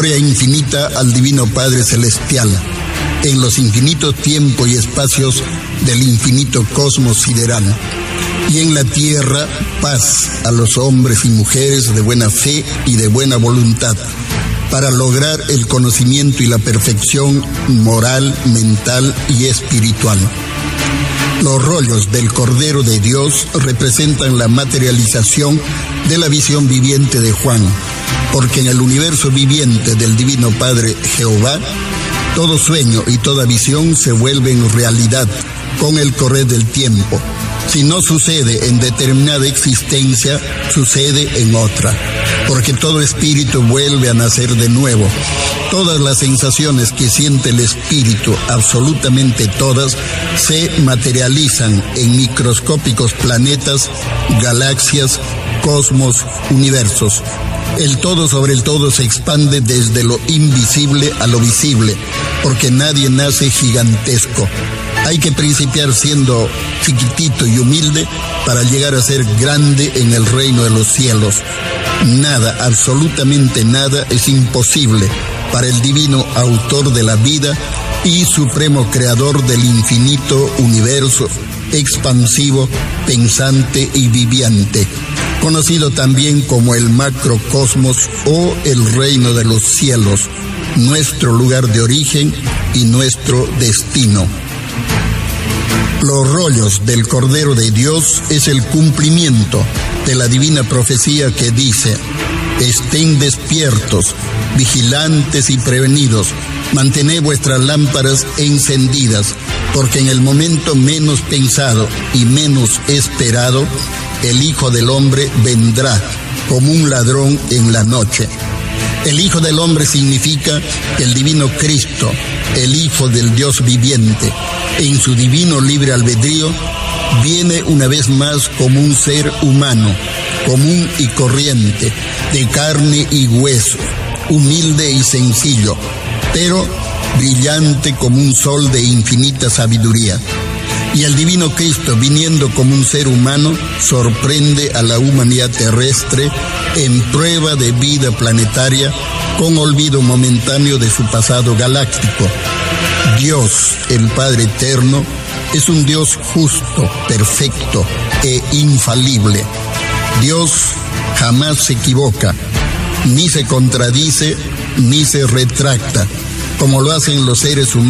gloria infinita al Divino Padre Celestial, en los infinitos tiempos y espacios del infinito cosmos sideral. Y en la tierra, paz a los hombres y mujeres de buena fe y de buena voluntad, para lograr el conocimiento y la perfección moral, mental y espiritual. Los rollos del Cordero de Dios representan la materialización de la visión viviente de Juan, porque en el universo viviente del Divino Padre Jehová, todo sueño y toda visión se vuelven realidad con el correr del tiempo. Si no sucede en determinada existencia, sucede en otra, porque todo espíritu vuelve a nacer de nuevo. Todas las sensaciones que siente el espíritu, absolutamente todas, se materializan en microscópicos planetas, galaxias, cosmos, universos. El todo sobre el todo se expande desde lo invisible a lo visible, porque nadie nace gigantesco. Hay que principiar siendo chiquitito y humilde para llegar a ser grande en el reino de los cielos. Nada, absolutamente nada, es imposible para el divino autor de la vida y supremo creador del infinito universo, expansivo, pensante y viviente, conocido también como el macrocosmos o el reino de los cielos, nuestro lugar de origen y nuestro destino. Los rollos del Cordero de Dios es el cumplimiento de la divina profecía que dice: estén despiertos, vigilantes y prevenidos, mantened vuestras lámparas encendidas, porque en el momento menos pensado y menos esperado, el Hijo del Hombre vendrá como un ladrón en la noche. El Hijo del Hombre significa el Divino Cristo, el Hijo del Dios viviente. En su divino libre albedrío, viene una vez más como un ser humano, común y corriente, de carne y hueso, humilde y sencillo, pero brillante como un sol de infinita sabiduría. Y el divino Cristo, viniendo como un ser humano, sorprende a la humanidad terrestre en prueba de vida planetaria, con olvido momentáneo de su pasado galáctico. Dios, el Padre Eterno, es un Dios justo, perfecto e infalible. Dios jamás se equivoca, ni se contradice, ni se retracta, como lo hacen los seres humanos